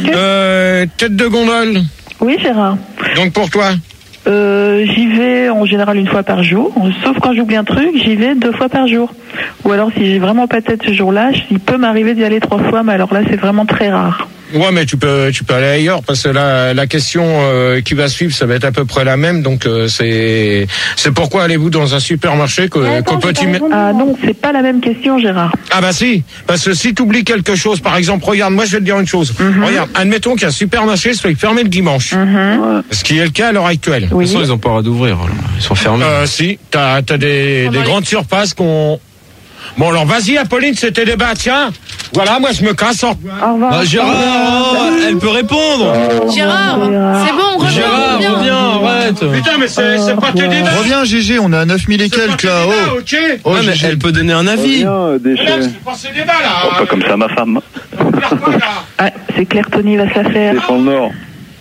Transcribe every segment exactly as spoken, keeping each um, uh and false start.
Euh, tête de gondole. Oui, Gérard. Donc pour toi euh, J'y vais en général une fois par jour, sauf quand j'oublie un truc, j'y vais deux fois par jour. Ou alors si j'ai vraiment pas de tête ce jour-là, il peut m'arriver d'y aller trois fois, mais alors là c'est vraiment très rare. Ouais, mais tu peux, tu peux aller ailleurs parce que là, la question euh, qui va suivre, ça va être à peu près la même. Donc euh, c'est, c'est pourquoi allez-vous dans un supermarché que, Attends, qu'au petit. Me... Ah non, c'est pas la même question, Gérard. Ah bah si, parce que si tu oublies quelque chose, par exemple, regarde, moi je vais te dire une chose. Mm-hmm. Regarde, admettons qu'un supermarché soit fermé le dimanche, mm-hmm. ce qui est le cas à l'heure actuelle. Oui. De toute façon, ils ont pas le droit d'ouvrir. Alors. Ils sont fermés. Euh, si, t'as, t'as des, des grandes surfaces qu'on. Bon alors vas-y Apolline, c'était débat, tiens. Voilà, moi je me casse. Au revoir. Ah, Gérard, oh, elle peut répondre. Gérard, c'est bon, reviens. Gérard, reviens, reviens arrête. Putain, mais c'est, c'est pas tes débats. Reviens Gégé, on est à neuf mille et quelques là. Oh, oh. okay. oh ouais, mais elle peut donner un avis. Reviens, c'est pas ces débats là. Oh, pas comme ça ma femme. Ah, c'est clair, Tony va se la faire. C'est le Nord.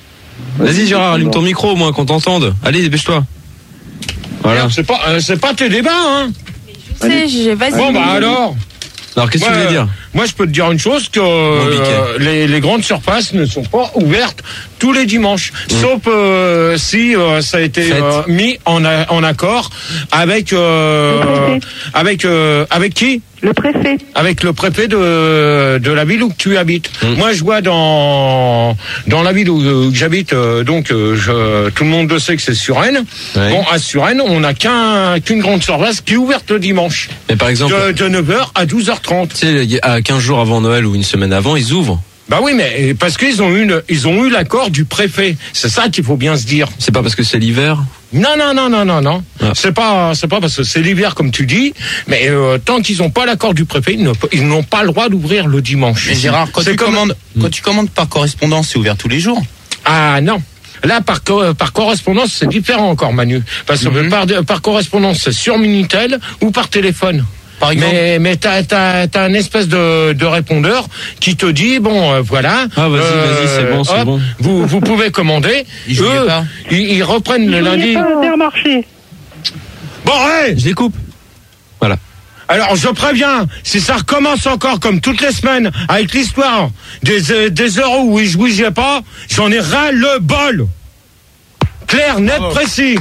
Vas-y Gérard, allume ton micro au moins qu'on t'entende. Allez, dépêche-toi. Voilà. C'est pas, euh, c'est pas tes débats, hein. C'est, j'ai, vas-y. Bon bah alors. Alors qu'est-ce que tu voulais dire ? Moi je peux te dire une chose, que euh, les, les grandes surfaces ne sont pas ouvertes tous les dimanches, mmh. sauf euh, si euh, ça a été euh, mis en, a, en accord avec euh, avec euh, avec qui ? Le préfet. Avec le préfet de de la ville où tu habites. Mmh. Moi je vois dans dans la ville où, où j'habite, euh, donc euh, je, tout le monde le sait que c'est Suresnes. Ouais. Bon, à Suresnes, on n'a qu'un qu'une grande surface qui est ouverte le dimanche. Mais par exemple de, de neuf heures à douze heures trente. Tu sais, à quinze jours avant Noël ou une semaine avant, ils ouvrent. Bah oui, mais parce qu'ils ont eu une, ils ont eu l'accord du préfet. C'est ça qu'il faut bien se dire. C'est pas parce que c'est l'hiver. Non, non, non, non, non, non. Ah. C'est pas, c'est pas parce que c'est l'hiver comme tu dis. Mais euh, tant qu'ils n'ont pas l'accord du préfet, ils, ne, ils n'ont pas le droit d'ouvrir le dimanche. Mais Gérard, quand, tu, comme... commandes, quand tu commandes par correspondance, c'est ouvert tous les jours ? Ah non. Là, par, par correspondance, c'est différent encore, Manu. Parce que mm-hmm. par, par correspondance, c'est sur Minitel ou par téléphone. Par exemple. Mais, mais t'as, t'as, t'as une espèce de, de répondeur qui te dit, bon, euh, voilà. Ah, vas-y, euh, vas-y, c'est bon, c'est hop, bon. Vous, vous pouvez commander. Ils, Eux, pas. Ils, ils reprennent ils le lundi. Pas Intermarché. Bon, ouais. Je les coupe. Voilà. Alors, je préviens, si ça recommence encore comme toutes les semaines, avec l'histoire des, des euros où ils jouaient pas, j'en ai ras le bol. Clair, net, oh. précis.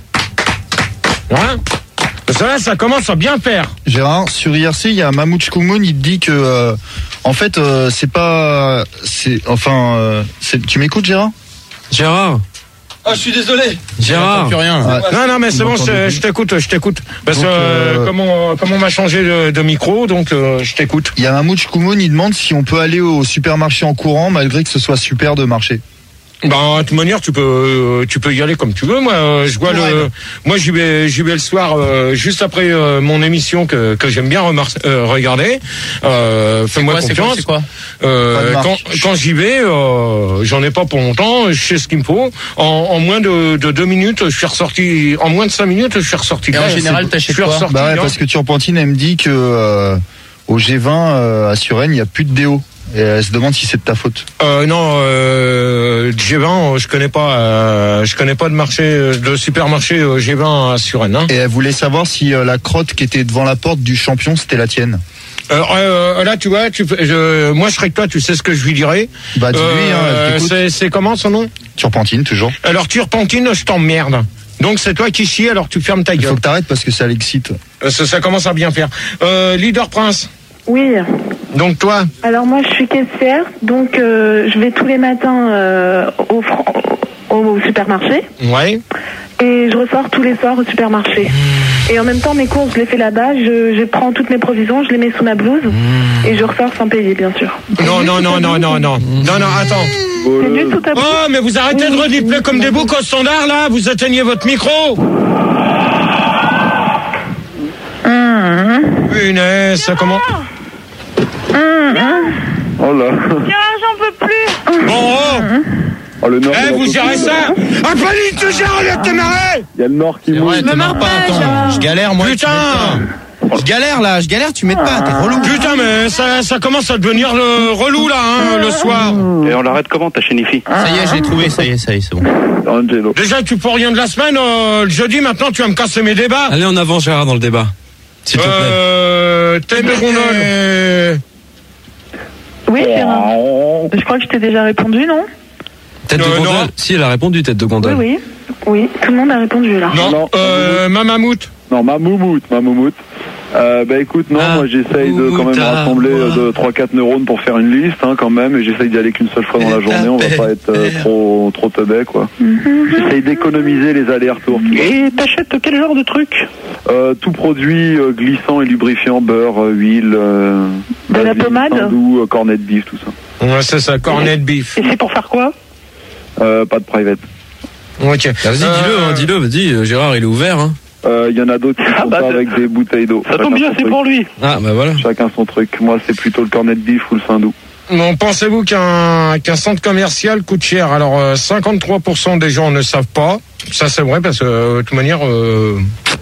Hein? Ça, ça commence à bien faire. Gérard, sur I R C, il y a Mahmoud Chkoumoun, il te dit que, euh, en fait, euh, c'est pas, c'est, enfin, euh, c'est, tu m'écoutes, Gérard ? Gérard. Ah, je suis désolé. Gérard. Plus rien. Ah, non, non, mais c'est bon, je, je t'écoute, je t'écoute. Parce que, euh, comme on, comme on m'a changé de, de micro, donc, euh, je t'écoute. Il y a Mahmoud Chkoumoun, il demande si on peut aller au supermarché en courant, malgré que ce soit super de marché. Bah, de toute manière, tu peux, tu peux y aller comme tu veux. Moi, je vois ouais, le, moi, j'y vais, j'y vais le soir, euh, juste après euh, mon émission que que j'aime bien remar- euh, regarder. Euh, fais-moi c'est confiance. C'est quoi, c'est quoi euh, quand quand j'y vais, euh, j'en ai pas pour longtemps. Je sais ce qu'il me faut. En, en moins de, de deux minutes, je suis ressorti. En moins de cinq minutes, je suis ressorti. Et en général, t'achètes quoi ? Bah ouais, parce que Turpentine, elle me dit que euh, au G vingt euh, à Suresnes, il y a plus de déo. Et elle se demande si c'est de ta faute. Euh, non, euh, G vingt, je connais pas. Euh, je connais pas de marché, de supermarché euh, G vingt à Suresnes. Hein. Et elle voulait savoir si euh, la crotte qui était devant la porte du champion, c'était la tienne. Euh, euh, là, tu vois, tu, je, moi, je serais que toi. Tu sais ce que je lui dirais. Bah, dis-lui. Euh, hein, c'est, c'est comment son nom ? Turpentine, toujours. Alors, Turpentine, je t'emmerde. Donc, c'est toi qui chie. Alors, tu fermes ta gueule. Il faut que t'arrêtes parce que ça l'excite. Euh, ça, ça commence à bien faire. Euh, Leader Prince. Oui. Donc toi ? Alors moi je suis caissière, donc euh, je vais tous les matins euh, au, au, au supermarché. Ouais. Et je ressors tous les soirs au supermarché. Mmh. Et en même temps mes courses je les fais là-bas, je, je prends toutes mes provisions, je les mets sous ma blouse mmh. et je ressors sans payer bien sûr. Non non non non non non non non attends. C'est juste sous ta blouse. Oh mais vous arrêtez de redifler comme des boucs au standard là, vous éteignez votre micro. Mmh. Punaise, ça comment ? Oh là. Tiens, j'en peux plus. Bon, oh. Oh, le Nord. Eh, vous gérez ça ? Apolline, tu gères, il y a te marrer ! Il y a le Nord qui mouille. Je me marre pas, attends. Je galère, moi. Putain ! Je galère là, je galère, tu m'aides pas, t'es relou. Putain, mais ça, ça commence à devenir le relou là, hein, le soir. Et on l'arrête comment, ta chénifi ? Ça y est, je l'ai trouvé, ça y est, ça y est, c'est bon. Angelo. Déjà, tu peux rien de la semaine, euh, le jeudi, maintenant, tu vas me casser mes débats. Allez en avant, Gérard, dans le débat. S'il te plaît. Euh, tête de gondole. Oui, Gérard. Je crois que je t'ai déjà répondu, non? Tête de Euh, gondole. non. Si, elle a répondu, tête de Oui, gondole. oui. Oui, tout le monde a répondu là. Non, Non. euh, ma mammouth. Non, ma moumoute, ma moumoute. Euh, bah écoute, non, Ah, moi j'essaye de quand même moumoute, rassembler ah, euh, moi. de trois quatre neurones pour faire une liste, hein, quand même, et j'essaye d'y aller qu'une seule fois dans la journée, on va pas être euh, trop trop teubé, quoi. J'essaye d'économiser les allers-retours. tu vois. Et t'achètes quel genre de truc? Euh, tout produit euh, glissant et lubrifiant, beurre, euh, huile, euh, De la basilic, pommade hindou, euh, cornet de beef, tout ça. Ouais, c'est ça, cornet de beef. Et c'est pour faire quoi? Euh, pas de private. Ok. Ah, vas-y, dis-le, Euh, hein, dis-le, vas-y, euh, Gérard, il est ouvert. Hein. Il euh, y en a d'autres qui Ah font bah, ça c'est- avec des bouteilles d'eau. Ça tombe Chacun bien, son c'est truc. pour lui. Ah, bah voilà. Chacun son truc. Moi, c'est plutôt le cornet de beef ou le sindou. Bon, pensez-vous qu'un qu'un centre commercial coûte cher? Alors, euh, cinquante-trois pour cent des gens ne savent pas. Ça, c'est vrai, parce que, euh, de toute manière, euh,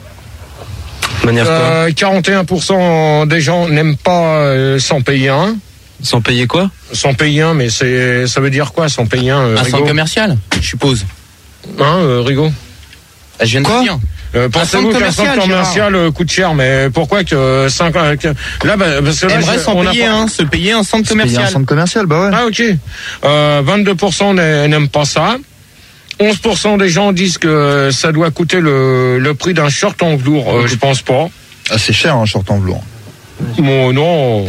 De manière quoi euh, quarante et un pour cent des gens n'aiment pas euh, s'en payer un. Sans payer quoi? S'en payer un, mais c'est, ça veut dire quoi, s'en payer un, euh, Un Rigaud? centre commercial, je suppose. Hein, euh, Rigaud? Ah, je viens de Quoi te dire. Euh, Pensez-vous centre qu'un centre commercial, commercial euh, coûte cher? Mais pourquoi que euh, cinq, euh, que- là, bah, parce que là, Aimerait je- s'en on a payer pas- un, se payer un centre Se payer un commercial. centre commercial, bah ouais. Ah, ok. Euh, vingt-deux pour cent n'a- n'aiment pas ça. onze pour cent des gens disent que ça doit coûter le, le prix d'un short en velours. Euh, je pense pas. Ah, c'est cher, un short en velours. Bon, non.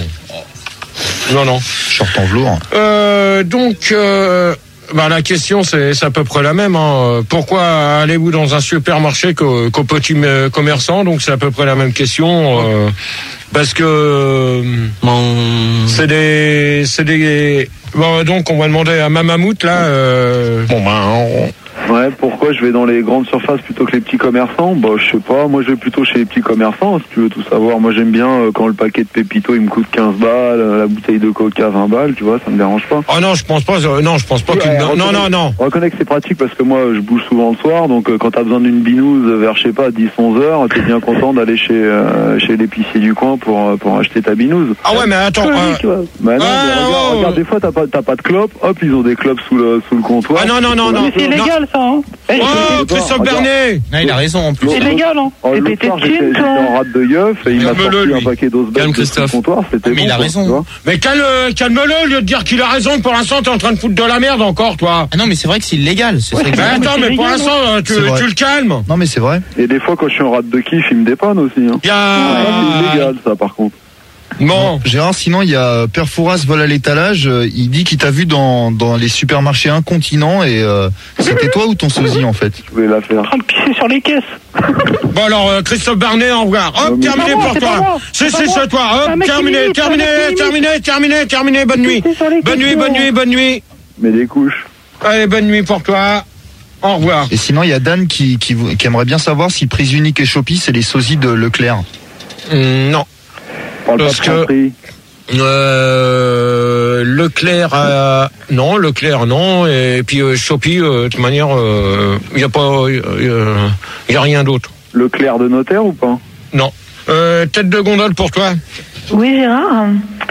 Non, non. Short en velours. Euh, donc, euh, bah, la question, c'est c'est à peu près la même. Hein. Pourquoi allez-vous dans un supermarché qu'au qu'au petit euh, commerçant? Donc, c'est à peu près la même question. Euh, parce que euh, Mon... c'est des... C'est des... Bon, donc, on va demander à ma mammouth, là. Euh, bon, ben... on- Ouais, pourquoi je vais dans les grandes surfaces plutôt que les petits commerçants? Bah, je sais pas. Moi, je vais plutôt chez les petits commerçants, si tu veux tout savoir. Moi, j'aime bien euh, quand le paquet de Pépito, il me coûte quinze balles, euh, la bouteille de Coca, vingt balles, tu vois, ça me dérange pas. Ah non, je pense pas. euh, non, je pense pas. Ouais, qu'il... Non, non, reconnais- non, non. Reconnais que c'est pratique parce que moi, je bouge souvent le soir, donc euh, quand t'as besoin d'une binouse vers, je sais pas, dix onze heures, t'es bien content d'aller chez euh, chez l'épicier du coin pour euh, pour acheter ta binouse. Ah ouais, mais attends. euh, Tu vois. Bah non, Ah, mais regarde, oh. regarde, des fois t'as pas t'as pas de clope, hop, ils ont des clopes sous le sous le comptoir. Ah non, non, non, non. Mais c'est illégal, ça, hein? Eh, Oh, Christophe Regarde. Bernet. Ah, il a raison en plus. c'est illégal, hein? Oh, Et l'autre pété soir, de j'étais thunes, j'étais toi. en rate de yeuf et il m'a Calme-le, sorti lui. un paquet d'os Calme, bêtes de sous le Christophe. comptoir, c'était Mais bon, il a quoi, raison. tu vois. Mais calme, calme-le au lieu de dire qu'il a raison. Pour l'instant, t'es en train de foutre de la merde encore, toi. Ah non, mais c'est vrai que c'est illégal. C'est ça que Mais je- attends, c'est mais pour légal, l'instant, euh, tu, C'est vrai. tu le calmes. Non, mais c'est vrai. Et des fois quand je suis en rate de kiff, il me dépanne aussi. Hein. Bien. Ah, c'est illégal ça par contre. Bon. Gérard, sinon, il y a Père Fouras vol à l'étalage. euh, Il dit qu'il t'a vu dans, dans les supermarchés incontinents et euh, c'était toi ou ton sosie, en fait? Je voulais la faire. En train de pisser sur les caisses. Bon alors, euh, Christophe Bernet, au revoir. Hop, Non, mais- terminé C'est pas moi, pour c'est pas toi. moi, C'est c'est c'est pas chez moi. toi. C'est un Hop, mec qui terminé, limite, terminé, c'est un mec qui terminé, terminé, terminé. Bonne nuit. Pisser sur les Bonne nuit, questions. bonne nuit, bonne nuit. Mais des couches. Allez, bonne nuit pour toi. Au revoir. Et sinon, il y a Dan qui, qui, vou- qui aimerait bien savoir si Prise Unique et Shopee, c'est les sosies de Leclerc. Hum, non. Parle pas Parce de que- tromperie. Euh, Leclerc, euh, non, Leclerc, non. Et puis euh, Shopee, euh, de toute manière, il n'y a pas, il y a rien d'autre. Le clerc de notaire ou pas? Non. Euh, tête de gondole pour toi. Oui, Gérard.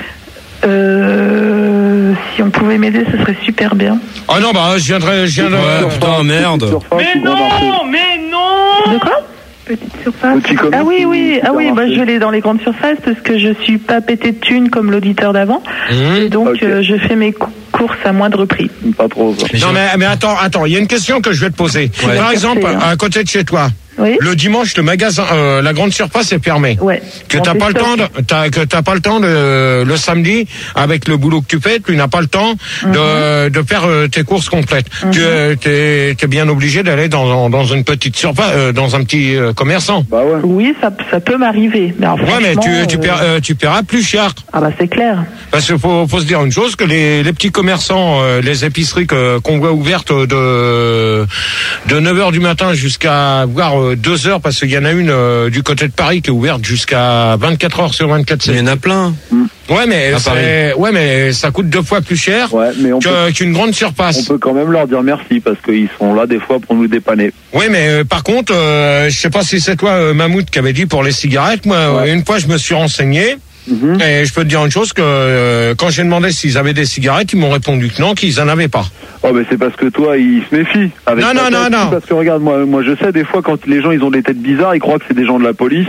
Euh, si on pouvait m'aider, ce serait super bien. Ah non, bah je viendrai, je viendrai. Ouais, putain, merde. Petite surface Mais ou grand marché? non, mais non! De quoi? Petite surface. Petit commerce Ah oui, ou oui, ah oui, bah, supermarché? je l'ai dans les grandes surfaces parce que je suis pas pété de thunes comme l'auditeur d'avant. Hum. Et donc, Ok. euh, je fais mes cou- courses à moindre prix. Pas trop ça. Non mais, mais attends, attends, il y a une question que je vais te poser. Ouais. Par exemple, Parfait, hein. à côté de chez toi, Oui? le dimanche, le magasin, euh, la grande surface est fermée. Ouais. Que Bon, t'as c'est pas le top. temps de, t'as, que t'as pas le temps de, le samedi, avec le boulot que tu fais, tu n'as pas le temps de, de faire euh, tes courses complètes. Tu euh, t'es, t'es bien obligé d'aller dans, dans une petite surface, euh, dans un petit euh, commerçant. Bah ouais. Oui, ça, ça peut m'arriver. Mais alors, Ouais, mais tu, franchement, tu, euh, paieras, euh, tu paieras plus cher. Ah bah c'est clair. Parce qu'il faut, faut se dire une chose, que les, les petits commerçants, euh, les épiceries que, qu'on voit ouvertes de, de neuf heures du matin jusqu'à voire euh, deux heures, parce qu'il y en a une euh, du côté de Paris qui est ouverte jusqu'à vingt-quatre heures sur vingt-quatre. Il y en a plein. Ouais, mais À c'est, ouais, mais ça coûte deux fois plus cher Ouais, mais on peut, que, qu'une grande on surface. peut quand même leur dire merci parce qu'ils sont là des fois pour nous dépanner. Oui, mais euh, par contre, euh, je sais pas si c'est toi, euh, Mammouth, qui avait dit pour les cigarettes. Moi, euh, Ouais. une fois, je me suis renseigné. Mhm. Et je peux te dire une chose, que euh, quand j'ai demandé s'ils avaient des cigarettes, ils m'ont répondu que non, qu'ils en avaient pas. Oh, mais c'est parce que toi, ils se méfient. Avec Non, ta non, tête, non, non. Parce que regarde, moi, moi, je sais, des fois, quand les gens, ils ont des têtes bizarres, ils croient que c'est des gens de la police.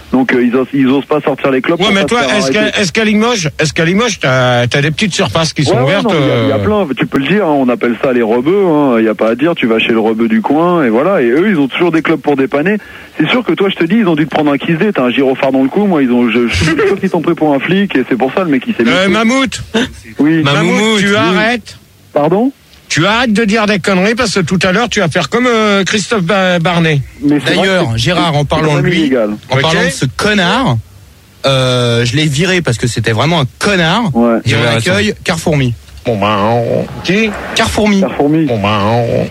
Donc euh, ils, osent, ils osent pas sortir les clopes. Ouais, pour mais pas toi, se faire est-ce arrêter. qu'à, est-ce qu'à Limoges, est-ce qu'à Limoges, t'as, t'as des petites surfaces qui sont Ouais, ouais, ouvertes non, il y a- il y, a euh, plein, tu peux le dire, hein, on appelle ça les rebeux, hein, il y a pas à dire, tu vas chez le rebeu du coin, et voilà, et eux ils ont toujours des clubs pour dépanner. C'est sûr que toi je te dis, ils ont dû te prendre un kiss day, t'as un gyrophare dans le cou, moi ils ont, je, je suis sûr qu'ils t'ont pris pour un flic, et c'est pour ça le mec il s'est mis. euh, Mammouth, Oui. Mammouth, tu oui. arrêtes. Pardon? Tu arrêtes de dire des conneries parce que tout à l'heure tu vas faire comme euh, Christophe Ba- Barnet. Mais c'est vrai D'ailleurs, que c'est- Gérard, en c'est parlant de vraiment lui, illégal. en Ok. parlant de ce connard, euh, je l'ai viré parce que c'était vraiment un connard. Ouais. Et on J'avais accueille Carfourmi. Bon ben, on... qui Carfourmi. La fourmi. Bon ben, on...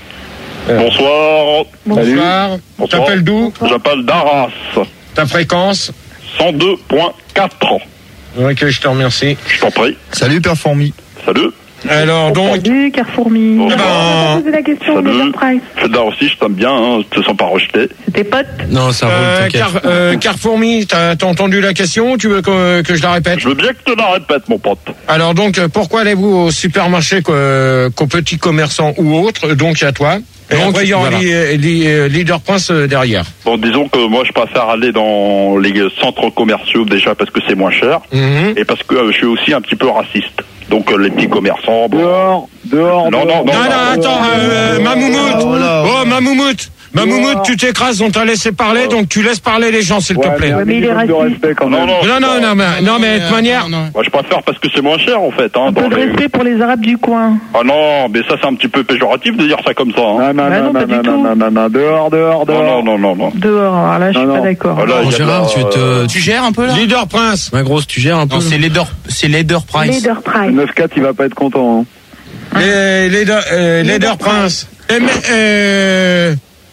Bonsoir, Bonsoir. Bonsoir. T'appelles d'où? j'appelle d'Arras, Ta fréquence? cent deux virgule quatre. Ok, je te remercie. Je t'en prie. Salut Père Fourmi. Salut. Alors donc, Salut, Carrefourmi. Bon, eh ben, On va poser la question Salut. de Leader Price. Fedar aussi, je t'aime bien, hein, je te sens pas rejeté. C'était pote. Non, ça roule, euh, t'inquiète. Car, euh, Carrefourmi, t'as, t'as entendu la question ou tu veux que, que je la répète? Je veux bien que tu la répètes, mon pote. Alors donc, euh, pourquoi allez-vous au supermarché qu'au, qu'aux petits commerçants ou autres? Donc à toi. Et Donc, après, il y aura voilà. li- li- Leader Prince euh, derrière. Bon, disons que moi, je préfère aller dans les centres commerciaux déjà parce que c'est moins cher Mhm. et parce que euh, je suis aussi un petit peu raciste. Donc, euh, les petits commerçants, bon. Dehors, dehors. Non, dehors. non, Non, non, attends, euh, ma moumoute. Voilà. Oh, ma moumoute. Ma moumoute, tu t'écrases, on t'a laissé parler, donc tu laisses parler les gens, s'il Ouais, te plaît. mais un Ouais, mais il est minimum de raciste. respect quand Non, même. non, Non, non, non, mais, non, mais de toute manière, Non, non. Moi, je préfère parce que c'est moins cher, en fait. Hein, Un peu dans de les- respect pour les Arabes du coin. Ah non, mais ça, c'est un petit peu péjoratif de dire ça comme ça. Hein. Non, non, Bah non, non, pas non, du non, tout. non, non, non, dehors, dehors, Non, dehors. non, non, non, non. Dehors, alors là, je suis Non, pas non. d'accord. Voilà, Bon, il y a Gérard, de tu la, te- euh, Tu gères un peu là? Leader Prince. Ma grosse, tu gères un peu. Non, c'est Leader, c'est Leader Price. Leader Price. neuf quatre, il va pas être content. Hein. Les, Leader, euh, Leader Prince. Eh, mais, euh,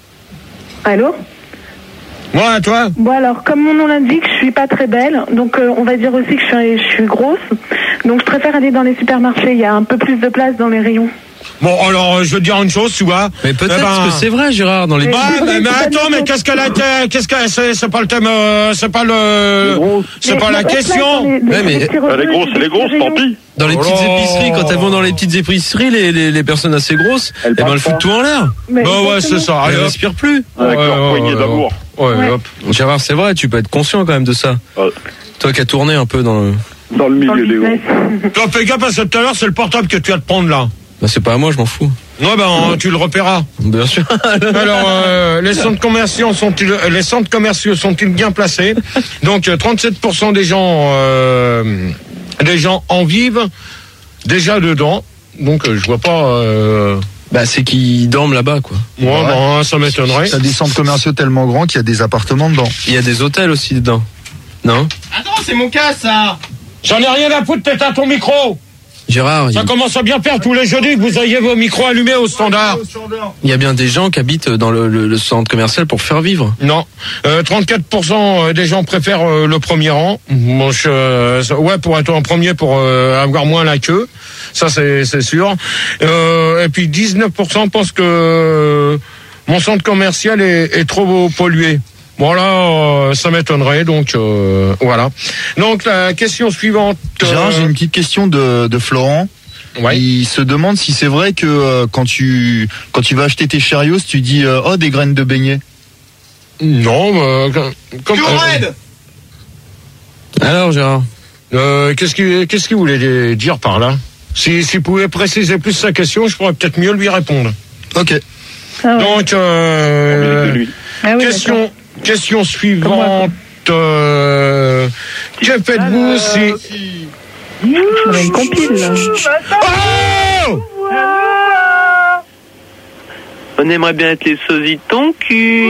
Allô? moi, à toi. Bon alors, comme mon nom l'indique, je suis pas très belle, donc euh, on va dire aussi que je suis, je suis grosse. Donc je préfère aller dans les supermarchés, il y a un peu plus de place dans les rayons. Bon, alors, euh, je veux te dire une chose, tu vois. Mais peut-être Eh ben, que c'est vrai, Gérard, dans les. Mais- Bah, mais, mais attends, mais qu'est-ce qu'elle a été, qu'est-ce que c'est, c'est pas le thème, euh, c'est pas le, c'est Mais pas il y la a pas de place question. dans les- dans Ouais, mais- les petits Elle est rayons, grosse, elle est des grosse, petits tant rayons. pis. Dans les Oh petites là. épiceries, quand elles vont dans les petites épiceries, les, les, les personnes assez grosses, Elles eh ben, parlent elles foutent pas. tout en l'air. Mais Bah ouais, c'est exactement. ça. Elles Allez, hop. respirent plus. Avec Ouais, leur ouais, poignée ouais, d'amour. Ouais, Ouais. hop. Gérard, c'est vrai, tu peux être conscient quand même de ça. Ouais. Toi qui as tourné un peu dans le. Dans le Dans le milieu des business. gros. Toi, fais gaffe parce que tout à l'heure, c'est le portable que tu vas te prendre là. Bah, c'est pas à moi, je m'en fous. Ouais, ben, tu le repéras. Bien sûr. Alors, euh, les centres commerciaux sont-ils, les centres commerciaux sont-ils bien placés? Donc, euh, trente-sept pour cent des gens, euh, des gens en vivent déjà dedans. Donc, euh, je vois pas. Euh, Bah, c'est qu'ils dorment là-bas, quoi. moi, Ouais. ben, ça m'étonnerait. T'as des centres commerciaux tellement grands qu'il y a des appartements dedans. Il y a des hôtels aussi dedans. Non? Attends, c'est mon cas ça. J'en ai rien à foutre, t'es à ton micro. Gérard, il Ça commence à bien faire tous les jeudis que vous ayez vos micros allumés au standard. il y a bien des gens qui habitent dans le, le- le centre commercial pour faire vivre. Non, euh, trente-quatre pour cent des gens préfèrent euh, le premier rang. Bon, je, euh, ouais, pour être en premier, pour euh, avoir moins la queue, ça c'est c'est sûr. Euh, et puis dix-neuf pour cent pensent que euh, mon centre commercial est, est trop pollué. Voilà, euh, ça m'étonnerait. Donc euh, voilà. Donc la question suivante. euh, Gérard, j'ai une petite question de, de Florent. ouais. Il se demande si c'est vrai que euh, quand tu quand tu vas acheter tes Cheerios, tu dis euh, oh des graines de beignet. Non, euh, comme. comme- euh, Alors, Gérard? Euh, qu'est-ce qu'il qu'est-ce qu'il voulait dire par là? Si s'il pouvait préciser plus sa question, je pourrais peut-être mieux lui répondre. Ok. Ah ouais. Donc euh, De lui. Ah oui, question question suivante. Euh, que faites-vous si On a une compile là. Oh On aimerait bien être les sosies de ton cul.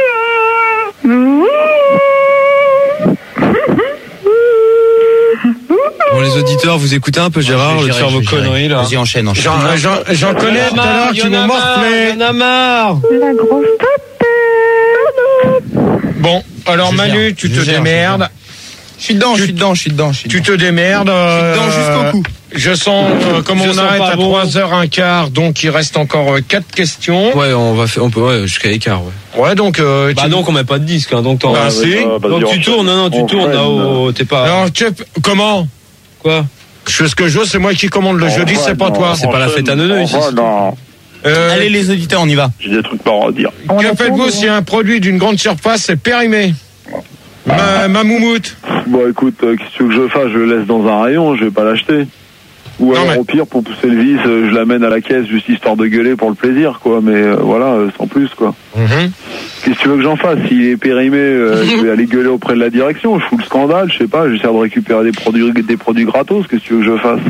Bon, les auditeurs, vous écoutez un peu Gérard, Je au lieu vais de faire gérer, vos je vais gérer. conneries, là. Vas-y, enchaîne, enchaîne. J'en j'en j'en connais tout à l'heure qui m'ont morflé. en a marre. La grosse tête. Bon, alors Je Manu, gère, tu je te gère, démerdes. Je suis dedans, je suis dedans, je suis dedans. je suis Tu dedans. te démerdes. Je suis dedans jusqu'au cou. Je sens, euh, comme Je on sens arrête pas à bon. trois heures quinze, donc il reste encore euh, quatre questions. Ouais, on va faire, on peut, ouais, jusqu'à l'écart, ouais. Ouais, donc. Euh, Bah, tu- donc, on met pas de disque, hein, donc t'en Bah, si. Ah, vas-y, Donc, tu enchaîne. tournes, non, non, tu On tournes, freine, là-haut, t'es pas. Alors, tu- comment? Quoi? Je fais ce que je veux, c'est moi qui commande le Oh, jeudi, ouais, c'est pas non. toi. C'est pas la fête à neuneux, ici. Oh, non. Euh, Allez, les auditeurs, on y va. J'ai des trucs pas à dire. On que attend, faites-vous mais si un produit d'une grande surface est périmé? Ma, ma moumoute. Bon, écoute, euh, qu'est-ce que tu veux que je fasse? Je le laisse dans un rayon, je vais pas l'acheter. Ou alors, mais... au pire, pour pousser le vis, euh, je l'amène à la caisse juste histoire de gueuler pour le plaisir, quoi. Mais euh, voilà, euh, sans plus, quoi. Mm-hmm. Qu'est-ce que tu veux que j'en fasse? S'il est périmé, euh, je vais aller gueuler auprès de la direction. Je fous le scandale, je sais pas, j'essaie de récupérer des produits, des produits gratos. Qu'est-ce que tu veux que je fasse?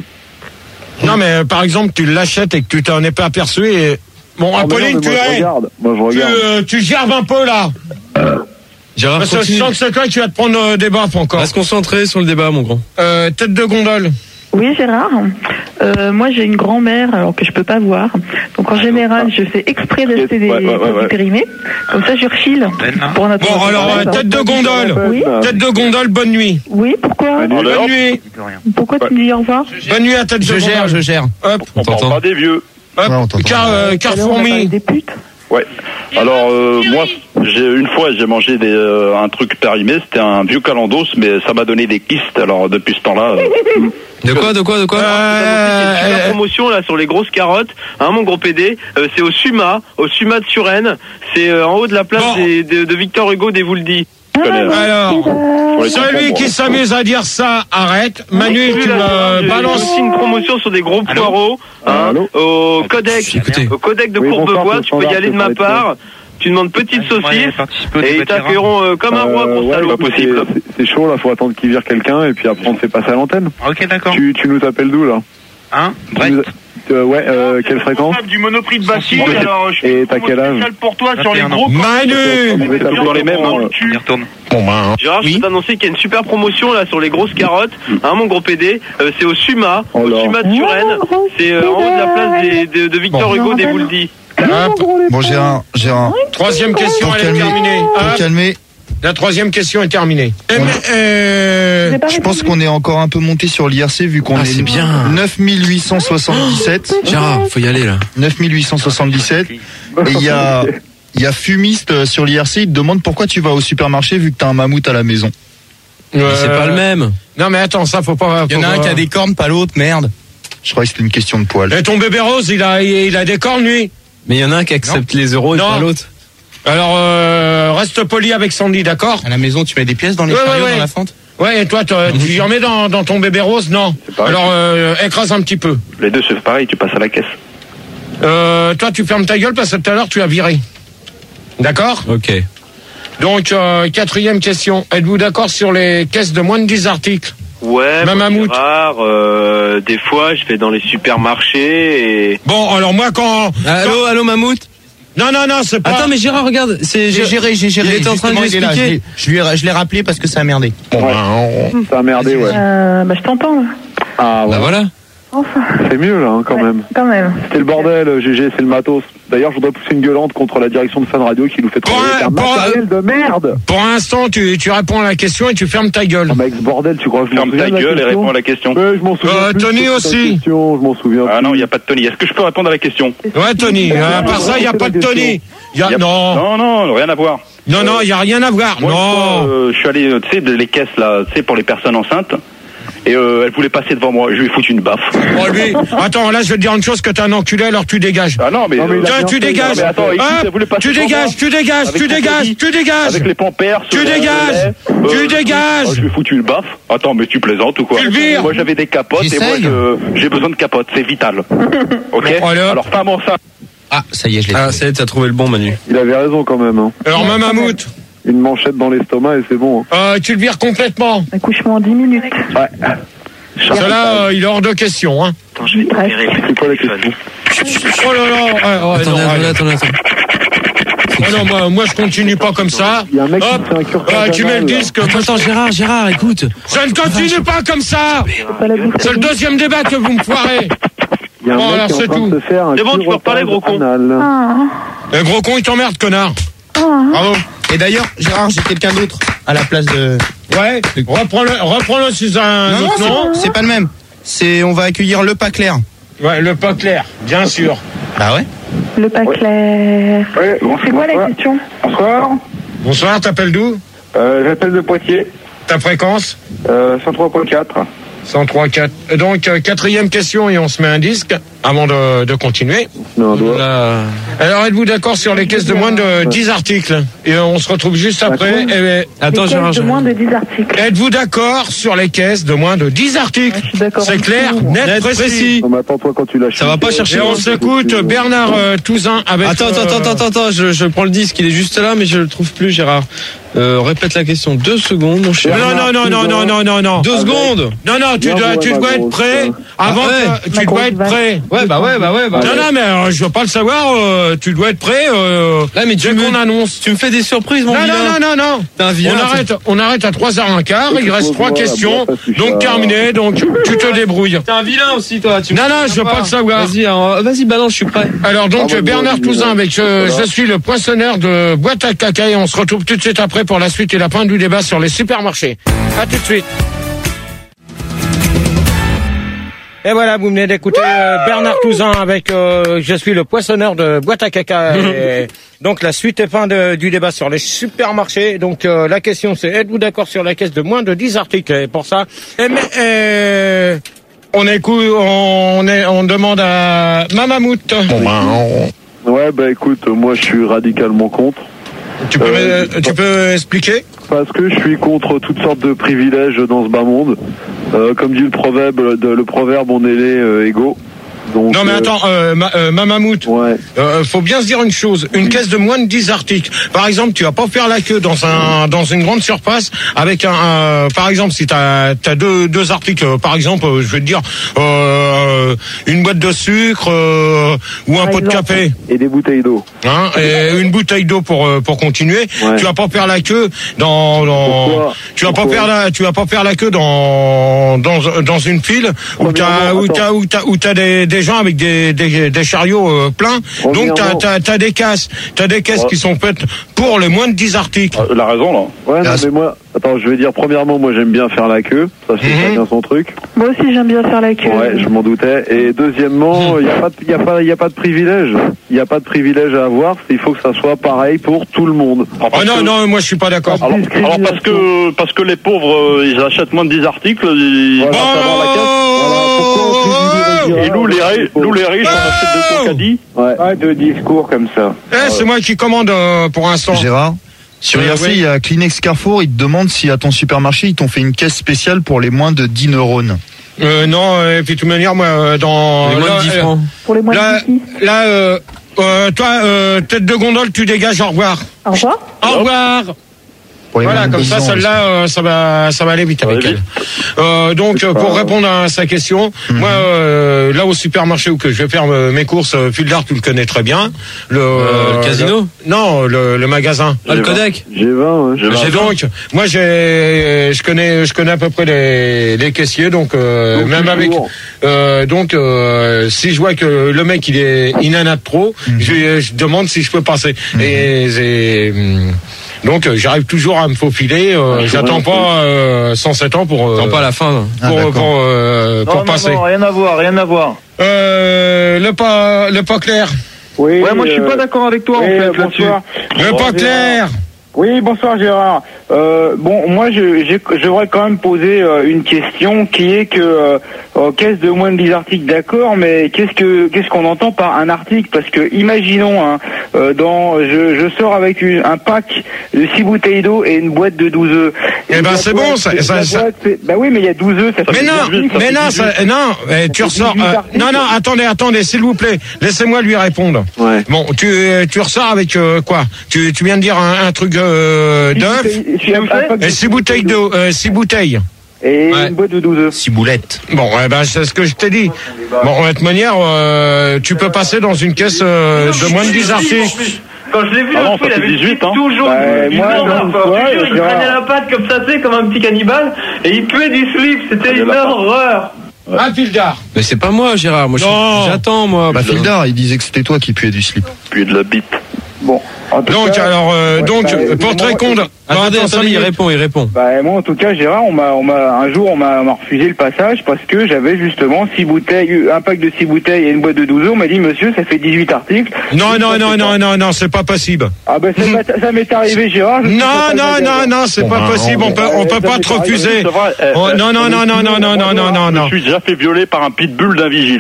Non, mais euh, par exemple, tu l'achètes et que tu t'en es pas aperçu et... Bon, ah, Apolline, non, tu moi, je es... regarde. Moi, je regarde. Tu, euh, tu gerbes un peu, là. Gérard, parce que je sens que c'est toi qui vas te prendre euh, des baffes encore. Reste concentré sur le débat, mon grand. Euh, tête de gondole. Oui, Gérard. Euh, moi, j'ai une grand-mère, alors que je peux pas voir. Donc, en général, je fais exprès d'acheter des ouais, ouais, produits ouais. périmés. Comme ça, je refile. Pour notre Bon, alors, euh, tête de gondole. Oui. Tête de gondole, bonne nuit. Oui, pourquoi? Bonne nuit. Bonne nuit. Pourquoi tu me dis au revoir? Bonne nuit à tête de Je gondole. gère, je gère. Hop, On parle pas des vieux. hop. Ouais, on t'entend. Car, euh, car Alors, on a parlé fourmi. des putes. Ouais. Alors euh, moi, j'ai une fois j'ai mangé des, euh, un truc périmé, c'était un vieux calendos, mais ça m'a donné des kystes. Alors depuis ce temps-là. Euh... De quoi, de quoi, de quoi Euh, il y a une super promotion là sur les grosses carottes, hein, mon gros P D. Euh, c'est au Suma, au Suma de Suresnes. C'est euh, en haut de la place Bon. des- de, de Victor Hugo des Vouldis. Alors, celui qui s'amuse à dire ça, arrête. Manu, tu me J'ai balances. aussi une promotion sur des gros poireaux, hein, Allô au codec, Écoutez. au codec de Oui, Courbevoie. bonsoir, Tu peux y standard, aller de c'est ma sur les part. Tu demandes petite saucisse et ils t'accueilleront euh, comme un roi, Euh, gros ouais, salaud. bah, c'est- c'est- C'est chaud, là, faut attendre qu'il vire quelqu'un et puis après on te fait passer à l'antenne. Ok, d'accord. Tu, tu nous appelles d'où, là? Hein Tu Brett. nous- euh, Ouais, euh, quelle fréquence? Du Monoprix de Bastille, Ok. alors je Et t'as quel âge? spécial pour toi sur les vingt et un gros. ans. Manu On va taper dans les mêmes, hein. On y retourne. Bon, ben. Gérard, je peux t'annoncer qu'il y a une super promotion là sur les grosses carottes, hein, mon gros P D. Euh, c'est au Suma, Oh au là. Suma de Suresnes. C'est euh, en haut de la place des- de, de Victor Bon. Hugo des Vouldis. Hop. Bon, Gérard, Gérard, Troisième question, pour elle est calmer, terminée. pour Hop. calmer, La troisième question est terminée. Eh, mais, euh, je pense qu'on est encore un peu monté sur l'I R C vu qu'on Ah, est c'est bien. neuf mille huit cent soixante-dix-sept. Gérard, faut y aller là. neuf mille huit cent soixante-dix-sept. Et il y a, il y a Fumiste euh, sur l'I R C, il te demande pourquoi tu vas au supermarché vu que t'as un mammouth à la maison. Mais euh, c'est pas le même. Non, mais attends, ça faut pas. Il y en faut a un pas- qui a des cornes, pas l'autre, merde. Je croyais que c'était une question de poil. Et ton bébé rose, il a, il a des cornes, lui. Mais il y en a un qui accepte les euros et Non. pas l'autre. Alors, euh, reste poli avec Sandy, d'accord? À la maison, tu mets des pièces dans les Ouais, chariots, ouais, ouais. dans la fente. Ouais, et toi, t'as- tu en mets dans, dans ton bébé rose? Non. pareil. Alors, euh, écrase un petit peu. Les deux c'est pareil, tu passes à la caisse. Euh, toi, tu fermes ta gueule parce que tout à l'heure, tu as viré. D'accord? Ok. Donc, euh, quatrième question. Êtes-vous d'accord sur les caisses de moins de dix articles? Ouais, Ma moi, mammouth. Gérard, euh, des fois je vais dans les supermarchés et... Bon, alors moi, quand... Allô, allô, Mammouth. Non, non, non, c'est pas... Attends, mais Gérard, regarde, c'est J'ai géré, j'ai géré. Il était en train de Justement, lui il est là. Je expliquer. l'ai- Je lui ai- je l'ai rappelé parce que ça a merdé. Bon, ben, on- Ça a merdé, ouais. Euh, bah, je t'entends, là. Ah, ouais. Bah voilà. Enfin, C'est mieux, là, hein, quand ouais, même. quand même. C'était le bordel, G G, c'est le matos. D'ailleurs, je voudrais pousser une gueulante contre la direction de Fun Radio qui nous fait Pour travailler un- avec un pour un- matériel de merde. Pour l'instant, tu, tu réponds à la question et tu fermes ta gueule. Oh, mec, ce bordel, tu crois que je m'en Ferme souviens ta de la gueule et question réponds à la question. Ouais, je m'en souviens Euh, plus, Tony c'est ta aussi. question, je m'en souviens Ah plus. non, il n'y a pas de Tony. Est-ce que je peux répondre à la question? Ouais, Tony. euh, à part ça, il n'y a pas de Tony. Y a, Y a- non. Non, non, rien à voir. Non, non, il n'y a rien à voir. Moi, une fois, Non. euh, je suis allé, euh, tu sais, de les caisses là, tu sais, pour les personnes enceintes. Et euh, elle voulait passer devant moi. Je lui ai foutu une baffe. Bon, lui, attends, là, je vais te dire une chose, que t'es un enculé, alors tu dégages. Ah non, mais, Non, mais il a Tiens, bien tu fait, dégages. non, mais attends, écoute, Hop, elle voulait passer tu devant dégages, moi. tu dégages, Avec tu son dégages, colis, tu dégages. avec les pampers. Tu dégages. Tu dégages. Je lui ai foutu une baffe. Attends, mais tu plaisantes ou quoi? Tu le vires. Moi, j'avais des capotes et moi, J'essaye. je- j'ai besoin de capotes. C'est vital. Ok? Alors. Alors, femme enceinte. Ah, ça y est, je l'ai Ah, trouvé. ça y est, t'as trouvé le bon, Manu. Il avait raison quand même. Hein. Alors, ma mammouth, Une manchette dans l'estomac et c'est bon. Hein. euh, tu le vires complètement. Accouchement en dix minutes. Ouais. Cela, euh, il est hors de question, hein. Attends, je vais te Bref. C'est quoi la question? Oh là là. Ouais, ouais, Attendez, non, attendez, allez. attendez, attendez. Oh non, moi, moi, je continue pas comme ça. Il y a un mec qui Hop. fait un curtage Ah, tu mets le anal, là. disque. Attends, attends, Gérard, Gérard, écoute. Je ne continue pas comme ça. Pas la bouffe. C'est le deuxième débat que vous me foirez. Il y a un Bon, mec alors, qui est en c'est train tout. de se faire un C'est bon, tu peux reparler, gros con. anal. Ah, Le gros con, il t'emmerde, connard. ah. Bravo. Et d'ailleurs, Gérard, j'ai quelqu'un d'autre à la place de. Ouais, reprends-le, reprends-le sous un Non, non, autre c'est nom. pas- c'est pas le même. C'est, on va accueillir le pas clair. Ouais, le pas clair, bien sûr. Bah ouais. Le pas clair. Ouais, C'est quoi la question? Bonsoir. Bonsoir, t'appelles d'où? Euh, J'appelle de Poitiers. Ta fréquence? Euh, cent trois point quatre. cent trois quatre. Donc, euh, quatrième question et on se met un disque. avant de, de continuer. Non, doigt. Là. Alors, êtes-vous d'accord sur les caisses de moins de dix articles? Et on se retrouve juste après. Et, attends, les caisses de moins de dix articles. Êtes-vous d'accord sur les caisses de moins de dix articles? C'est clair, net, net précis. précis. Non, mais attends-toi quand tu lâches. Ça va pas chercher. Et on s'écoute Bernard euh, Touzin avec... Attends, euh, attends, attends, attends, attends, je, je prends le disque, il est juste là, mais je le trouve plus, Gérard. Euh, répète la question. Deux secondes, mon cher. Non, non, non, non, non, non, non, non. Deux secondes. Non, non, tu dois, tu dois être prêt. Avant, Ah ouais. tu dois être prêt. Ouais, bah ouais, bah ouais, bah Non, ouais. non, mais euh, je veux pas le savoir. euh, tu dois être prêt. Euh, Là, mais tu dès me, qu'on annonce. tu me fais des surprises, mon Non, vilain. non, non, non, non. T'es un vilain, On t'es- arrête, on arrête à trois heures quinze. Il reste trois Voilà, questions. bon, ça suffit. Donc terminé. Donc tu te débrouilles. T'es un vilain aussi, toi. Tu Non, non, je veux pas le savoir. Vas-y, alors, vas-y, balance, je suis prêt. Alors donc Ah, ouais, Bernard ouais, Touzin ouais. avec euh, Voilà. je suis le poinçonneur de boîte à caca et on se retrouve tout de suite après pour la suite et la fin du débat sur les supermarchés. À tout de suite. Et voilà, vous venez d'écouter euh, Bernard Touzin avec euh, je suis le poinçonneur de boîte à caca. Et donc la suite et fin de, du débat sur les supermarchés. Donc euh, la question c'est êtes-vous d'accord sur la caisse de moins de dix articles? Et pour ça, eh, mais, euh, on écoute, on, est, on demande à Mamamout. Bon, ben, on- Ouais, bah écoute, moi je suis radicalement contre. Tu peux, Euh, euh, tu peux expliquer? Parce que je suis contre toutes sortes de privilèges dans ce bas monde. Euh, comme dit le proverbe, de, le proverbe on est les euh, égaux. Donc, Non mais euh, attends, euh, ma, euh, Mamamout, Ouais. euh, faut bien se dire une chose, une caisse de moins de dix articles. Par exemple, tu vas pas faire la queue dans un dans une grande surface avec un, un par exemple si t'as as deux deux articles, euh, par exemple, euh, je vais te dire euh, une boîte de sucre euh, ou un Par pot de exemple. café, Et des bouteilles d'eau. hein, et une bouteille d'eau pour euh, pour continuer. Ouais. Tu vas pas faire la queue dans dans Pourquoi tu vas pas Pourquoi faire la tu vas pas faire la queue dans dans dans une file où t'as Premièrement, où attends. t'as où t'as où t'as des des gens avec des des, des chariots euh, pleins. Donc t'as Premièrement. t'as t'as des caisses, t'as des caisses Ouais. qui sont faites pour les moins de dix articles. Euh, La raison, là. Ouais, non, Ah, mais moi, attends, je vais dire, premièrement, moi j'aime bien faire la queue. Ça, c'est Mhm. chacun son truc. Moi aussi, j'aime bien faire la queue. Ouais, je m'en doutais. Et deuxièmement, il n'y a pas, de- il y a pas, il y a pas de privilège. Il n'y a pas de privilège à avoir. Il faut que ça soit pareil pour tout le monde. Alors, Oh parce non que- non, moi je suis pas d'accord. Alors, alors parce que parce que les pauvres euh, ils achètent moins de dix articles, ils Voilà. passent avant la caisse. Voilà, pourquoi on privilégie- Et nous les, ri- nous les riches on achète deux Concadis. Ouais. Pas de discours comme ça. Eh, c'est moi qui commande euh, pour l'instant. Gérard, sur Euh, I R C, oui. il y a Kleenex Carrefour, ils te demandent si à ton supermarché, ils t'ont fait une caisse spéciale pour les moins de dix neurones. Euh, non, euh, et puis de toute manière, moi, euh, dans Les moins là, de dix euh, francs. Pour les moins là, de dix. là, euh, euh, toi, euh, tête de gondole, tu dégages. Au revoir. Au revoir. Au revoir. Pour les Voilà, moins de comme dix ça, ans, celle-là, euh, ça va, ça va aller vite Ça va avec aller elle. Euh, donc, euh, pour répondre à sa question, moi, euh, là au supermarché où que je vais faire euh, mes courses, euh, Fildar, tu le connais très bien. Le, Euh, le casino le- Non, le, le magasin. Ah, le codec. J'ai vingt, ouais. J'ai J'ai donc, moi j'ai, je connais, je connais à peu près les, les caissiers, donc, euh, Donc, même avec, toujours. euh, donc euh, si je vois que le mec il est, il en a trop, je, je demande si je peux passer. Et c'est, hum, donc euh, j'arrive toujours à me faufiler. Euh, Ah, je j'attends vois, pas euh, cent sept ans pour, euh, Attends pas à la fin. Ah, pour, d'accord. pour, euh, pour non, passer. non, non, rien à voir, rien à voir. Euh, le pas, le pas clair, Oui, Ouais, moi je suis euh, pas d'accord avec toi oui, en fait euh, là-dessus. bonsoir. le Bon, pas Gérard. clair. Oui, bonsoir Gérard. Euh, bon, moi, je, j'ai- j'aurais quand même posé euh, une question qui est que euh, euh, caisse de moins de dix articles, d'accord, mais qu'est-ce que qu'est-ce qu'on entend par un article? Parce que imaginons, hein, euh, dans, je, je sors avec une, un pack de six bouteilles d'eau et une boîte de douze œufs. Eh Et ben, la c'est boîte, bon, ça- la ça- ça- boîte, c'est- Bah oui, mais il y a douze œufs. Ça fait Mais non, dix-huit, ça mais fait non, dix-huit. ça, non, eh, tu fait ressors. dix-huit euh, articles. non, non, attendez, attendez, s'il vous plaît, laissez-moi lui répondre. Ouais. Bon, tu, euh, tu ressors avec euh, quoi? Tu, tu viens de dire un, un truc euh, Six d'œuf bouteilles- six- un pack de et six bouteilles d'eau, euh, six bouteilles. Et Ouais. une boîte de douze œufs. Six boulettes. Bon, eh ben c'est ce que je t'ai dit. Bon, de toute manière, euh, tu peux passer dans une caisse euh, de moins de dix articles. Quand je l'ai vu, Ah non, l'autre fois, ça il fait avait dix-huit, hein. toujours Bah, du moi, blanc, non, enfin, ouais, je te jure, il Gérard. prenait la pâte comme ça, tu sais, comme un petit cannibale, et il puait du slip, c'était une horreur. Un fil d'art. Mais c'est pas moi, Gérard. Moi, je suis- Non. j'attends, moi. Bah, Fildar, il disait que c'était toi qui puais du slip. Puis de la bite. Bon, en tout Donc, cas, alors, euh, ouais, donc, bah, pour te moi, répondre. Attendez, attends, cinq attendez, il minutes. répond, il répond. Bah, moi, en tout cas, Gérard, on m'a, on m'a, un jour, on m'a, on m'a refusé le passage parce que j'avais justement six bouteilles, un pack de six bouteilles et une boîte de douze œufs. On m'a dit, monsieur, ça fait dix-huit articles. Non, non, non, non, non, non, c'est pas possible. Ah, ben, ça, m'est- ça m'est arrivé, Gérard. je suis Non, pas non, mal non, d'accord. non, c'est pas bah, possible. On peut, on peut pas te refuser. C'est vrai, eh, Oh, eh, non, non, non, non, non, non, non, non, non, Je non. me suis déjà fait violer par un pitbull d'un vigile.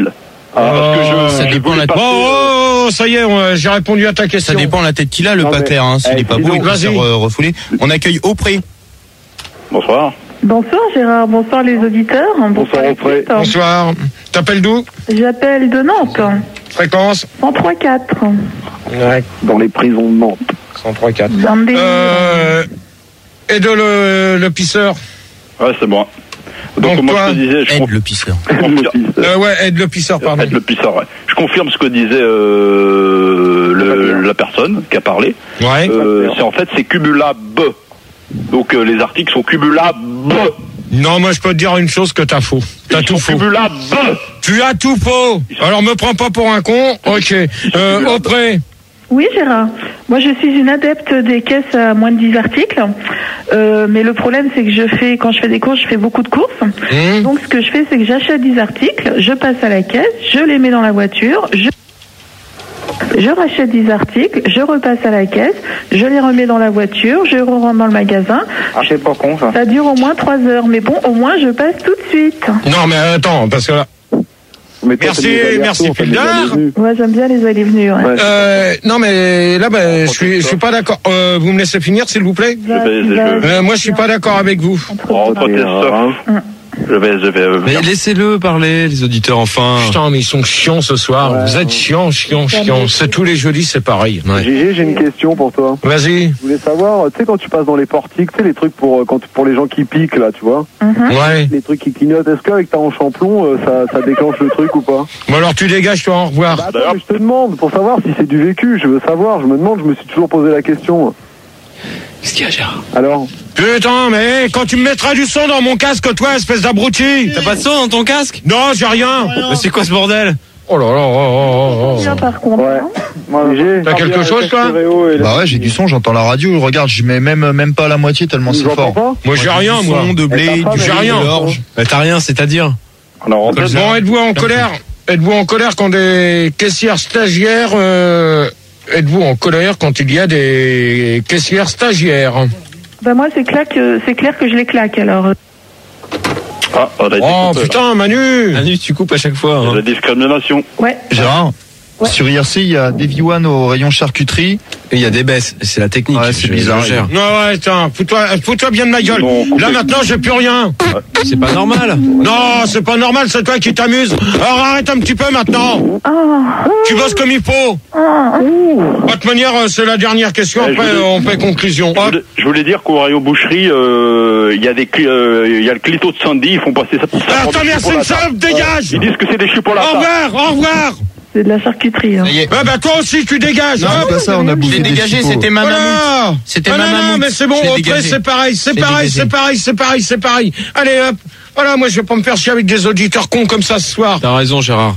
Ah, parce que je, ça je dépend voulais la passer, Oh, euh, oh, ça y est, on- j'ai répondu à ta question. Ça dépend la tête qu'il a, le Non, pas mais- clair. Hein. S'il eh, est pas dis beau, il donc, peut se vas-y. faire euh, refouler. On accueille Aupré. Bonsoir. Bonsoir Gérard, bonsoir les auditeurs. Bonsoir, les Auprey. équipes. Bonsoir. T'appelles d'où? J'appelle de Nantes, Fréquence? cent trois quatre. Ouais, Dans les prisons de Nantes. cent trois quatre. Dans des... Euh, et de le, le pisseur. Ouais, c'est moi. Donc, Donc, moi, toi, je te disais, je Aide confirme, le pisseur. Euh, ouais, aide le pisseur, pardon. être le pisseur, ouais. Je confirme ce que disait euh, le, la personne qui a parlé. Ouais. Euh, c'est en fait, c'est cumulable. Donc, euh, les articles sont cumulables. Non, moi je peux te dire une chose que t'as faux. T'as Ils tout sont faux. cumulables. Tu as tout faux. Alors me prends pas pour un con. Ok. Euh, Auprès. Oui Gérard, moi je suis une adepte des caisses à moins de dix articles, euh, mais le problème c'est que je fais, quand je fais des courses, je fais beaucoup de courses. Mmh. Donc ce que je fais c'est que j'achète dix articles, je passe à la caisse, je les mets dans la voiture, je... Je rachète dix articles, je repasse à la caisse, je les remets dans la voiture, je rentre dans le magasin. Ah, c'est pas con ça. Ça dure au moins trois heures, mais bon, au moins je passe tout de suite. Non mais attends, parce que là. Mais toi, Merci, t'as mis les merci, allers-retours, t'as mis les Pildar. allers-venus. Moi j'aime bien les allées venues. Ouais. Ouais. Euh, non mais là, ben, je suis, je suis pas d'accord. Euh, vous me laissez finir, s'il vous plaît. Va, vais- tu je- vas- Euh, moi, je suis pas d'accord avec vous. entre- Oh, toi, t'es Hein. soft. Je vais, je vais. euh, Mais laissez-le parler, les auditeurs, enfin. Putain, mais ils sont chiants ce soir. Ouais. Vous êtes chiants, chiants, chiants. C'est tous les jeudis, c'est pareil. Ouais. Gégé, j'ai une question pour toi. Vas-y. Je voulais savoir, tu sais, quand tu passes dans les portiques, tu sais, les trucs pour, euh, quand, pour les gens qui piquent, là, tu vois, Mhm. Ouais. les trucs qui clignotent, est-ce qu'avec ta hanche en plomb, euh, ça, ça déclenche le truc ou pas? Bon alors tu dégages, toi. Au revoir. Bah, attends, mais je te demande, pour savoir si c'est du vécu, je veux savoir, je me demande, je me suis toujours posé la question. Qu'est-ce qu'il y a, Gérard? Alors? Putain, mais quand tu me mettras du son dans mon casque, toi, espèce d'abruti. T'as pas de son dans ton casque? Non, j'ai rien. Mais c'est quoi ce bordel? Oh là là, oh, oh, oh, Bien, oh. par contre. Ouais. hein. Gégé, T'as quelque chose, toi? Bah ouais, j'ai du son, j'entends la radio. Regarde, je mets même, même pas la moitié tellement c'est fort. Moi, j'ai rien, moi. Son, de blé, Et ta du femme, j'ai elle rien. dit, l'orge. Bah, t'as rien, c'est-à-dire? Alors, en fait, Bon, êtes-vous en colère? Êtes-vous en colère quand des caissières stagiaires, euh, êtes-vous en colère quand il y a des caissières stagiaires? Bah moi c'est clair que c'est clair que je les claque alors. ah, on a été Oh coupé, là. putain, Manu. Manu, tu coupes à chaque fois. La Hein. discrimination. Ouais. Gérard, sur I R C, il y a Davy One au rayon charcuterie. Et il y a des baisses, c'est la technique. Ouais, c'est je- bizarre. je gère. Non, ouais, attends, fous-toi, fous-toi bien de ma gueule. Non, coupez. Là, maintenant, j'ai plus rien. C'est pas normal. Non, c'est pas normal, c'est toi qui t'amuses. Alors arrête un petit peu maintenant. Ah. Tu bosses comme il faut. Ah. De toute manière, euh, c'est la dernière question. Eh, je Après, voulais- on fait conclusion. Je Hop. voulais, je voulais dire qu'au rayon boucherie, euh, il y a des, cli- euh, il y a le clito de Sandy, ils font passer ça. ça Ah, prend ta des mère, c'est une chipolatas. salope, dégage. Ils disent que c'est des Au chipolatas. revoir, au revoir. C'est de la charcuterie. Hein. Ça y est. Ah bah toi aussi, tu dégages. Non, Hop. c'est pas ça, on a Je bouffé l'ai des dégagé, chipots. c'était ma mammouth. Voilà. C'était Ah, ma non, non, mammouth. mais c'est bon, Je l'ai après dégagé. c'est pareil, c'est Je l'ai pareil, dégagé. c'est pareil, c'est pareil, c'est pareil. Allez hop, voilà, moi je vais pas me faire chier avec des auditeurs cons comme ça ce soir. T'as raison, Gérard.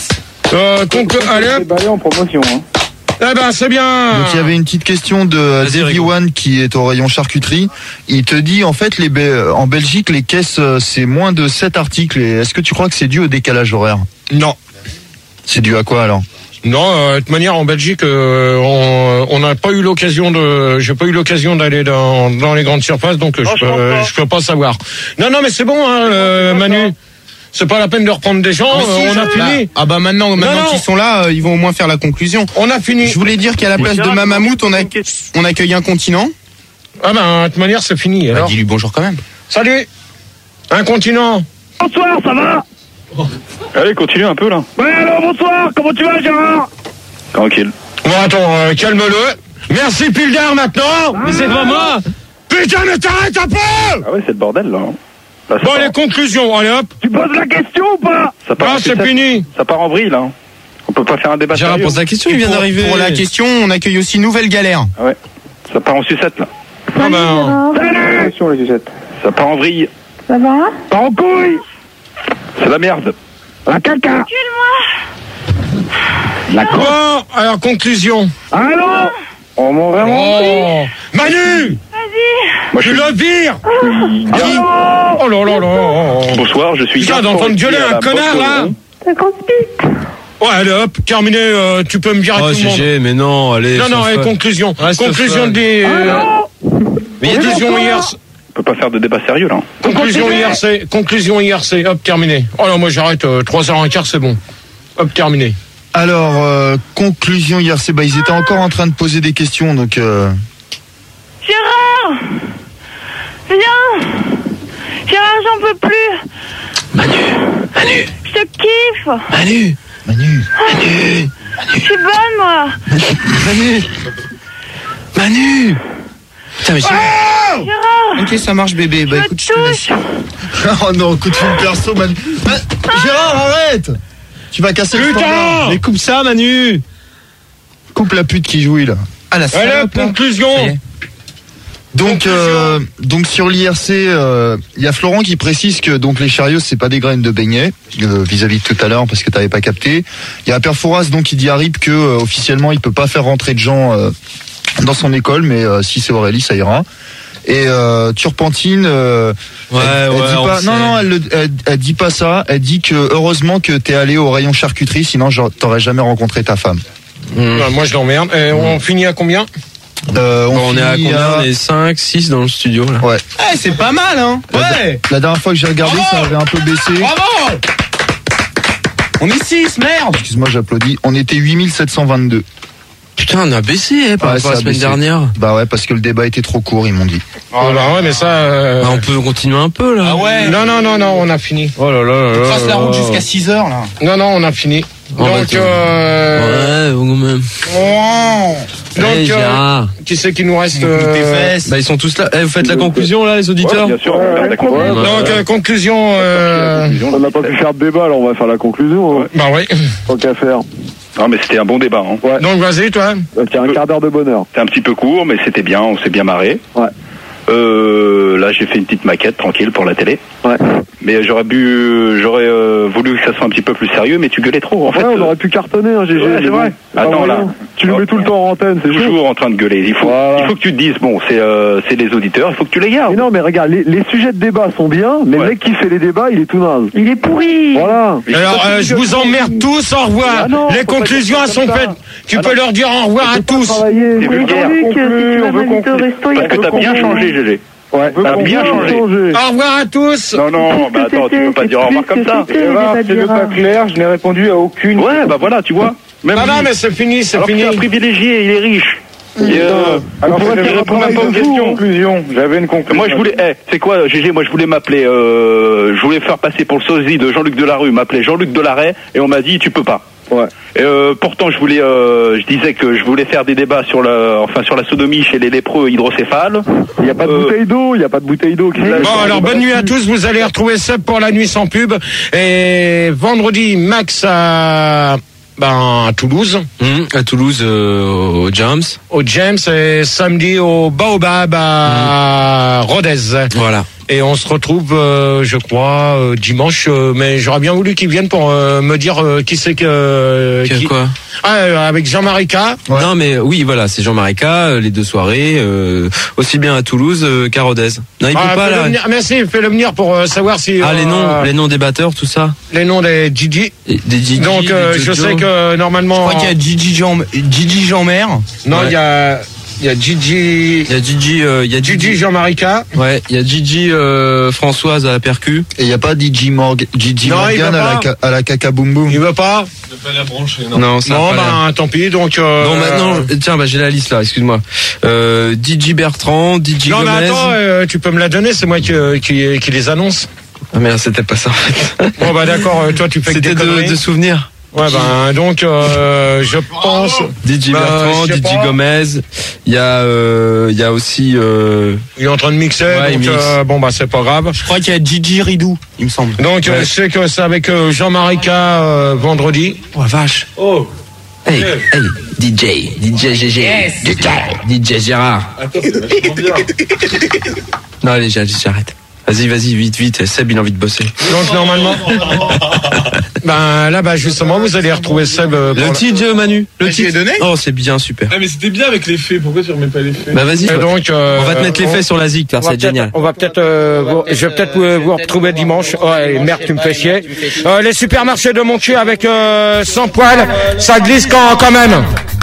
Euh, conclu- allez hop, Déballé en promotion. Hein. eh ben c'est bien. Donc il y avait une petite question de Vas-y, Davy Rigo. One qui est au rayon charcuterie. Il te dit en fait les Be- en Belgique les caisses euh, c'est moins de sept articles. Et est-ce que tu crois que c'est dû au décalage horaire? Non. C'est dû à quoi alors? Non, euh, de toute manière en Belgique, euh, on on n'a pas eu l'occasion de, j'ai pas eu l'occasion d'aller dans dans les grandes surfaces, donc euh, Oh, je peux je comprends. je peux pas savoir. Non non mais c'est bon, hein, euh, Manu. C'est pas la peine de reprendre des gens. Mais si, euh, on je- a fini. Ah bah maintenant, maintenant non. qu'ils sont là, euh, ils vont au moins faire la conclusion. On a fini. Je voulais dire qu'à la place de ma mammouth, on, a, on accueille un continent. Ah ben de toute manière c'est fini. Bah, Alors. dis-lui bonjour quand même. Salut. Un continent. Bonsoir, ça va? Allez, continue un peu là. Ouais, alors bonsoir, comment tu vas, Gérard? Tranquille. Bon, attends, euh, calme-le. Merci, Pildar, maintenant. Mais c'est pas moi. Putain, mais t'arrêtes un peu. Ah ouais, c'est le bordel là. hein. Là, ça, Bon, part, les conclusions, allez hop. Tu poses la question ou pas? ça part Ah, en c'est sucette. fini. Ça part en vrille là. hein. On peut pas faire un débat Gérard sérieux. pose la question, il Et vient pour, d'arriver. pour la question, on accueille aussi Nouvelle Galère. Ah ouais. Ça part en sucette là. Ah ben, Salut! Attention, les Gégettes. Ça part en vrille. Ça va? Pas en couille! C'est la merde. La caca! La crotte! bon, alors, conclusion. Allô? On m'en vraiment. Oh, Manu. Moi je Tu suis. le vires. Allô? Oh là là là. Bonsoir, je suis. Putain, Yann d'entendre Forestier gueuler à un la connard, Bosse là. Laurent. Ça conspire. Ouais, allez hop, terminé, euh, tu peux me virer Oh, tout le monde. G G, mais non, allez. Non, non, sois allez, fun. conclusion. Reste conclusion fun. des... euh, Mais il y a des conclusion hier... On peut pas faire de débat sérieux là. Conclusion I R C, conclusion I R C, hop, terminé. Oh non, moi j'arrête, euh, trois heures quinze, c'est bon. Hop, terminé. Alors, euh, conclusion hier, c'est bah, ils étaient encore en train de poser des questions, donc. Euh... Gérard, viens. Gérard, j'en peux plus. Manu, Manu. Je te kiffe. Manu, Manu, Manu. Je suis bonne, moi. Manu, Manu. Putain, mais oh Gérard. Ok, ça marche, bébé. Bah je écoute, je te laisse. Oh non, coup de fil perso, Manu. Ah, Gérard, arrête. Tu vas casser le standard. Mais coupe ça, Manu. Coupe la pute qui jouit là. Ah, la salope, là. Conclusion. Donc, euh, donc sur l'I R C, il euh, y a Florent qui précise que donc les chariots c'est pas des graines de beignet euh, vis-à-vis de tout à l'heure parce que t'avais pas capté. Il y a Perforas donc qui dit à Rip que euh, officiellement il peut pas faire rentrer de gens euh, dans son école, mais euh, si c'est Aurélie ça ira. Et euh, Turpentine, euh, ouais, elle, elle ouais, dit pas, non non, elle, elle, elle dit pas ça. Elle dit que heureusement que t'es allé au rayon charcuterie, sinon genre, t'aurais jamais rencontré ta femme. Mmh. Bah, moi je l'emmerde. Et on mmh. finit à combien? Euh, on, bon, on est à combien? À... On est cinq, six dans le studio là. Ouais. Eh, c'est pas mal hein. Ouais. La, la dernière fois que j'ai regardé, bravo, ça avait un peu baissé. Bravo. On est six, merde. Excuse-moi, j'applaudis. On était huit mille sept cent vingt-deux. Putain, on a baissé hein, par ouais, rapport à la semaine baissé. dernière. Bah ouais, parce que le débat était trop court, ils m'ont dit. Oh bah ouais, mais ça. Euh... Bah, on peut continuer un peu là. Ah ouais. Non non non non, on a fini. Oh là là là. On trace la route jusqu'à six heures là. Non non, on a fini. Oh, donc bah, euh... ouais, quand même. Oh. Donc hey, euh... qui c'est qui nous reste euh... Bah ils sont tous là. Eh, vous faites la conclusion là, les auditeurs. Ouais, bien sûr. On ouais, la conclusion. Donc euh, conclusion. Euh... On n'a pas pu faire de débat, alors on va faire la conclusion. Hein. Bah oui. Tant qu'à faire. Non mais c'était un bon débat. Hein. Ouais. Donc vas-y toi. C'était un quart d'heure de bonheur. C'était un petit peu court, mais c'était bien. On s'est bien marré. Ouais. Euh, là, j'ai fait une petite maquette tranquille pour la télé. Ouais. Mais j'aurais bu, j'aurais euh, voulu que ça soit un petit peu plus sérieux, mais tu gueulais trop. En ouais, fait, on aurait pu cartonner, hein, G G. Ouais, c'est vrai. Attends là, tu nous mets tout le temps en antenne, c'est toujours chaud. en train de gueuler. Il faut, voilà. Il faut que tu te dises, bon, c'est, euh, c'est les auditeurs, il faut que tu les gardes. Mais non, mais regarde, les, les sujets de débat sont bien, mais ouais. Le mec qui fait les débats, il est tout naze. Il est pourri. Voilà. Alors, euh, je vous emmerde tous. Au revoir. Ah non, les conclusions elles sont faites. Tu ah peux leur dire au revoir à tous. C'est vulgaire. On veut conclure. Parce que t'as bien changé, G G. Ouais, ça a bien changé. changé. Au revoir à tous. Non, non, bah attends, tu peux pas dire au revoir comme ça. C'est pas clair, je n'ai répondu à aucune. Ouais, bah voilà, tu vois. Même non, non, mais c'est fini, c'est fini. C'est un privilégié, il est riche. Et euh, alors, je réponds même pas aux questions. Conclusion. J'avais une conclusion. Moi, je voulais, eh, c'est quoi, G G, moi, je voulais m'appeler, euh, je voulais faire passer pour le sosie de Jean-Luc Delarue, m'appeler Jean-Luc Delaret, et on m'a dit, tu peux pas. Ouais. Et euh, pourtant, je voulais, euh, je disais que je voulais faire des débats sur la, enfin, sur la sodomie chez les lépreux hydrocéphales. Il n'y a pas de euh... bouteille d'eau, il n'y a pas de bouteille d'eau. Bon, alors, bonne nuit à tous. Vous allez retrouver Seb pour la nuit sans pub. Et vendredi, Max à, ben, à Toulouse. Mmh, à Toulouse, euh, au James. Au James, et samedi au Baobab à mmh. Rodez. Voilà. Et on se retrouve, euh, je crois, euh, dimanche. Euh, mais j'aurais bien voulu qu'ils viennent pour euh, me dire euh, qui c'est que... Euh, qui, qui... quoi Ah, euh, avec Jean-Marie K. Ouais. Non, mais oui, voilà, c'est Jean-Marie K, euh, les deux soirées, euh, aussi bien à Toulouse euh, qu'à Rodez. Non, il ah, peut pas, là. Venir, merci, fais-le venir pour euh, savoir si... Ah, euh, les noms, les noms des batteurs, tout ça. Les noms des Gigi. Et, des Gigi. Donc, euh, je sais que, normalement... Je crois qu'il y a Gigi Jean, Gigi Jean-Mer. Non, il ouais. y a... Il y a Gigi, il y a Gigi, euh, il y a Gigi, Gigi Jean-Marie K. Ouais, il y a Gigi euh, Françoise à la percu. Et il y a pas Gigi Morgan, Gigi non, Morgan à la, à la caca boum boum. Il veut pas. Il veut pas la brancher. Non, non, ça non bah tant pis. Donc. Euh, non, maintenant, tiens, bah j'ai la liste là. Excuse-moi. Euh, Gigi Bertrand, Gigi non, Gomez. Non mais attends, euh, tu peux me la donner. C'est moi qui, qui, qui les annonce. Ah merde, c'était pas ça en fait. Bon bah d'accord. Toi tu fais que des conneries. C'était de, de souvenirs. Ouais ben donc euh, je pense Didi bah, Bertrand, Didi Gomez, il y a euh, il y a aussi euh... il est en train de mixer ouais, donc euh, bon bah c'est pas grave. Je crois qu'il y a Gigi Ridou, il me semble. Donc ouais. euh, je sais que c'est avec euh, Jean-Marie K euh, vendredi. Oh vache. Oh. Hey, hey, D J, D J G G, yes. D J, D J Gérard. Attends, c'est vachement bien. Non allez, j'arrête. Vas-y, vas-y, vite, vite. Seb, il a envie de bosser. Donc, normalement. ben, là, bah, justement, vous allez retrouver Seb. Euh, le titre, la... Manu. Le ah, titre. donné oh, c'est bien, super. Ah, mais c'était bien avec les faits. Pourquoi tu remets pas les faits? Bah, vas-y. Donc, euh, on va te mettre les faits sur la zig, car c'est génial. On va peut-être, euh, vous, je vais peut-être vous, vous retrouver dimanche. Oh, merde, tu me fais chier. Euh, les supermarchés de mon cul avec, euh, sans poil, ça glisse quand, quand même.